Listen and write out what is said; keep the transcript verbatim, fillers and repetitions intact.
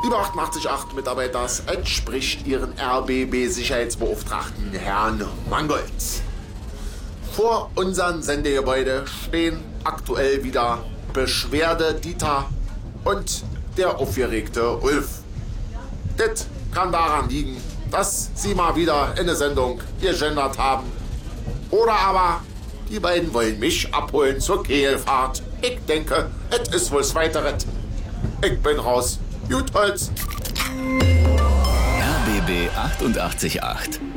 Liebe achtundachtzig Komma acht Mitarbeiters, entspricht Ihren R B B-Sicherheitsbeauftragten Herrn Mangold. Vor unserem Sendegebäude stehen aktuell wieder Beschwerde Dieter und der aufgeregte Ulf. Das kann daran liegen, dass sie mal wieder in der Sendung gegendert haben. Oder aber die beiden wollen mich abholen zur Kegelfahrt. Ich denke, es ist wohl das Weitere. Ich bin raus. Gut, Holz. R B B achtundachtzig Komma acht.